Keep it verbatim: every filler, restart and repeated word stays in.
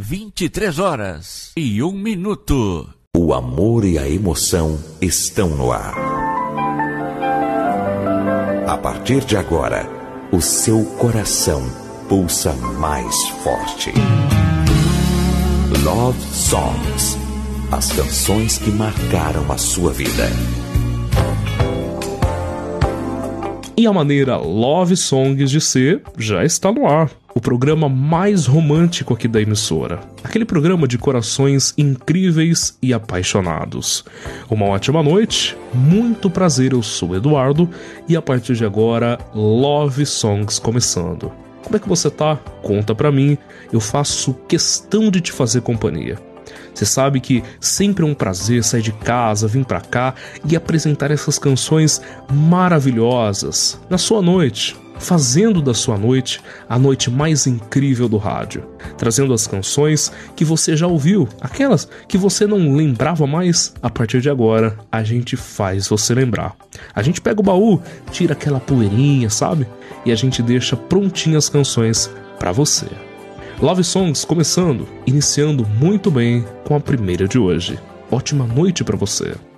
vinte e três horas e um minuto. O amor e a emoção estão no ar. A partir de agora, o seu coração pulsa mais forte. Love Songs. As canções que marcaram a sua vida. E a maneira Love Songs de ser já está no ar. O programa mais romântico aqui da emissora. Aquele programa de corações incríveis e apaixonados. Uma ótima noite, muito prazer, eu sou o Eduardo e a partir de agora, Love Songs começando. Como é que você tá? Conta pra mim, eu faço questão de te fazer companhia. Você sabe que sempre é um prazer sair de casa, vir pra cá e apresentar essas canções maravilhosas na sua noite, fazendo da sua noite a noite mais incrível do rádio, trazendo as canções que você já ouviu, aquelas que você não lembrava mais. A partir de agora, a gente faz você lembrar. A gente pega o baú, tira aquela poeirinha, sabe? E a gente deixa prontinhas as canções pra você. Love Songs começando, iniciando muito bem com a primeira de hoje. Ótima noite pra você.